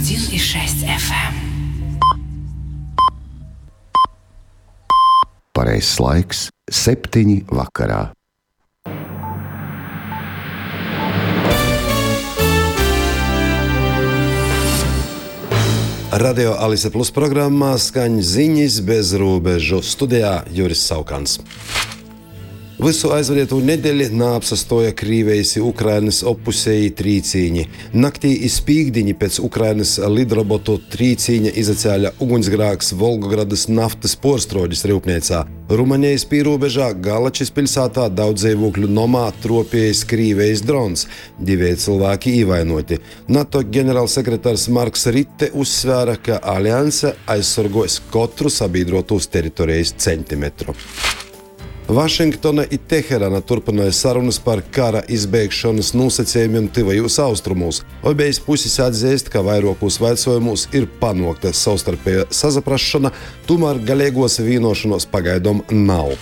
101,6 FM. Pareizs laiks 7 vakarā. Radio Alise Plus programmā skaņ ziņas bez robežu. Studijā Juris Saukans. Visu aizvadītu nedēļu neapsastoja Krīvijas Ukrainas opusēji trīcīņi. Naktī iz pīkdiņi pēc Ukrainas lidrobotu trīcīņa izacēļa ugunsgrāks Volgogradas naftas porstrūģis rūpniecā. Rumanijas pīrobežā Galačis pilsētā daudz dzīvokļu nomā tropējis Krīvijas drons. 2 cilvēki ievainoti. NATO ģenerālsekretārs Marks Ritte uzsvēra, ka alianse aizsargos katru sabiedrotos teritorijas centimetru. Vašingtona i Teherana turpināja sarunas par kara izbeigšanas nosacījumiem tuvajos austrumos. Obejas puses atzīst, ka vairākos jautājumos ir panākta savstarpēja sasaprašana, tomēr galīgos vienošanos pagaidām nav.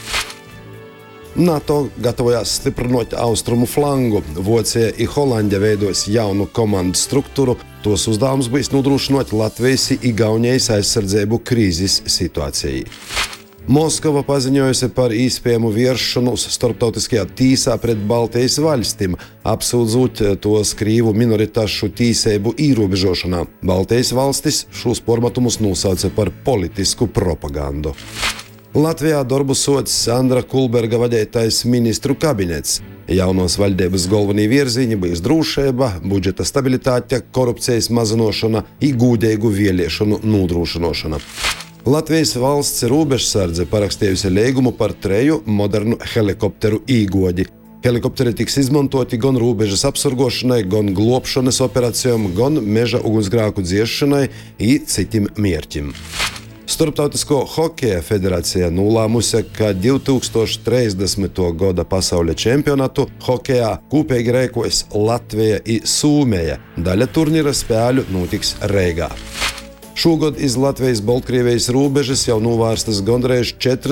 NATO gatavojās stiprinot austrumu flangu. Vācija i Holandija veidos jaunu komandu struktūru. Tos uzdevums būs nodrošinot Latvijas i Igaunijas aizsardzību krīzes situācijai. Moskava paziņojusi par iespējamu vēršanos starptautiskajā tīsā pret Baltijas valstīm, apsūdzot tos krīvu minoritāšu tīsību ierobežošanā. Baltijas valstis šos formatumus nosauca par politisku propagandu. Latvijā darbu sots Andra Kulberga vadītais ministru kabinets. Jaunos valdības galvenie virzieni būs drošība, budžeta stabilitāte, korupcijas mazināšana un godīgu vēlēšanu nodrošināšana. Latvijas valsts robežsardze parakstījusi līgumu par 3 modernu helikopteru īgodi. Helikopteri tiks izmantoti gan robežas apsargošanai, gan globšanas operācijām, gan meža ugunsgrēku dziešanai un citiem mērķim. Starptautisko hokeja federācija nolēmusi, ka 2030. gada pasaules čempionātu hokejā kopīgi rīkos Latvija un Somija. Daļa turnīra spēļu notiks Reigā. Šogad iz Latvijas-Baltkrievijas robežas jau novērstas gandrīz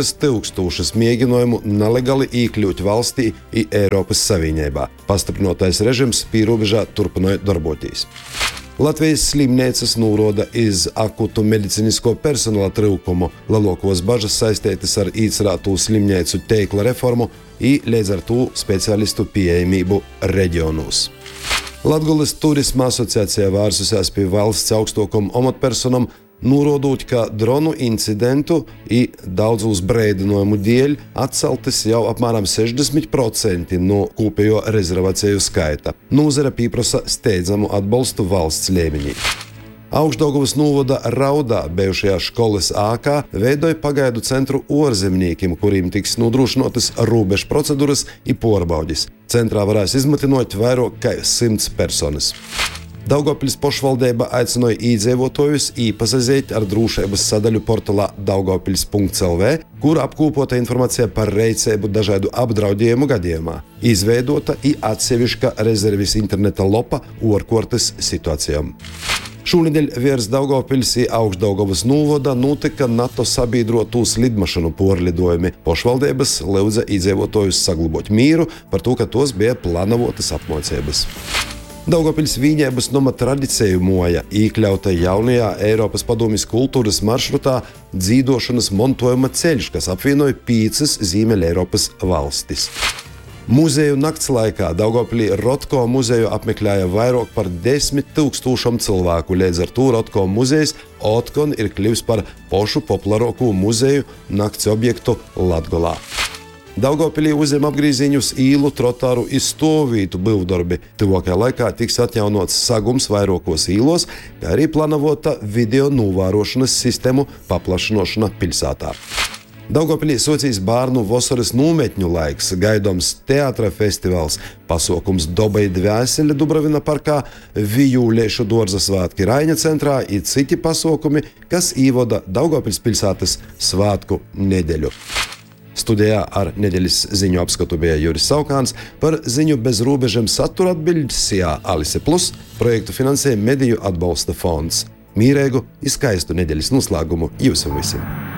4000 mēģinājumu nelegāli iekļūt valstī un Eiropas Savienībā. Pastiprinātais režims pīrobežā turpināja darboties. Latvijas slimnīcas norāda iz akutu medicīnisko personāla trūkumu. Lielākos bažas saistītas ar iecerēto slimnīcu tīkla reformu un līdz ar to speciālistu pieejamību reģionos. Latgoles turisma asociācija vērsusies pie valsts augstākajām amatpersonām, norādot, ka dronu incidentu un daudzos brīdinājumu dēļ atceltas jau apmēram 60% no kopējo rezervāciju skaita. Nozare pieprasa steidzamu atbalstu valsts līmenī. Augšdaugavas novada Raudā bijušajā skolas ēkā veidoja pagaidu centru ārzemniekiem, kuriem tiks nodrošinātas robežu procedūras un pārbaudes. Centrā varēs izmitinot vairāk kā 100 personas. Daugavpils pašvaldība aicināja iedzīvotājus iepazīstināt ar drošības sadaļu portālā daugavpils.lv, kur apkopota informācija par rīcību dažādu apdraudējumu gadījumā. Izveidota un atsevišķa rezerves interneta lapa ārkārtas situācijām. Šonedēļ virs Daugavpils un Augšdaugavas novada notika NATO sabiedrotos lidmašanu pārlidojumi. Pašvaldības lūdza iedzīvotājus saglabāt mieru par to, ka tos bija plānotas apmācības. Daugavpils vienības nama tradiciju moja iekļauta jaunajā Eiropas padomjas kultūras maršrutā dzīdošanas montojuma ceļš, kas apvienoja 5 Ziemeļeiropas valstis. Muzeju nakts laikā Daugavpilī Rotko muzeju apmeklēja vairāk par 10 000 cilvēku. Līdz ar to Rotko muzejs otkon ir kļuvis par pašu populārāko muzeju nakts objektu Latgolā. Daugavpilī uzņem apgrīziņus īlu, trotāru un stāvvietu būvdarbi. Tuvākajā laikā tiks atjaunots sagums vairākos īlos, kā arī plānota video novērošanas sistēmu paplašināšana pilsētā. Daugavpilī socīs bērnu vasaras nometņu laiks, gaidāms teātra festivāls, pasākums Dobai dvēsele Dubravina parkā, Vijūliešu dārza svētki Raiņa centrā un citi pasākumi, kas ievada Daugavpils pilsētas svētku nedēļu. Studijā ar nedēļas ziņu apskatu bija Juris Saukāns. Par ziņu bez robežiem satura atbildes Alise Plus projektu finansē Mediju atbalsta fonds. Mīrēgu un skaistu nedēļas noslēgumu jums visiem!